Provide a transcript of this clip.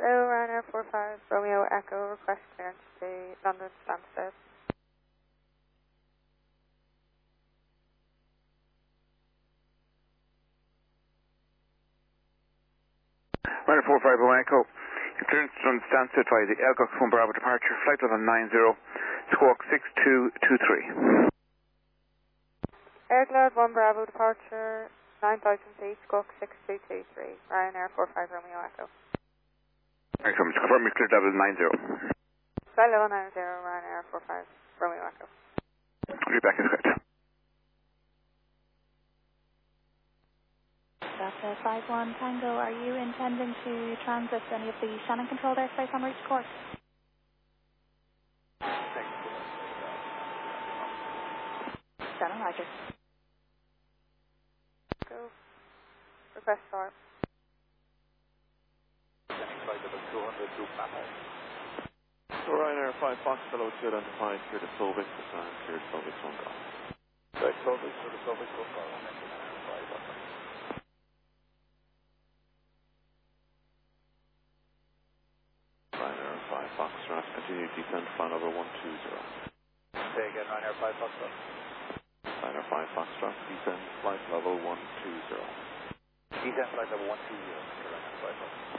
Ryanair 45 Romeo Echo, request clearance to London Stansted. Ryanair 45 Romeo Echo, clearance from Stansted via the Elcock 1 Bravo departure, flight level 90, squawk 6223. Aircloud 1 Bravo departure, 9,000 feet, squawk 6223, Ryanair 45 Romeo Echo. Excellent, confirm your clear level 90. Flight level 90, Ryanair 45 Romeo Echo. I'll be back in a second. Delta 51 Tango, are you intending to transit any of the Shannon controlled airspace on reach course? Shannon, roger. Go. Request start. Ryanair 5 Fox, below to identify, clear to Solvik, and clear to Solvik 1 Golf. Right, Solvik, clear to Solvik 1 Golf. Ryanair 5 Fox, continue descent, flight over 120. Say again, Ryanair 5 Fox. Ryanair 5 Fox, descend, flight level 120. Descent, flight level 120, Ryanair 5 Fox.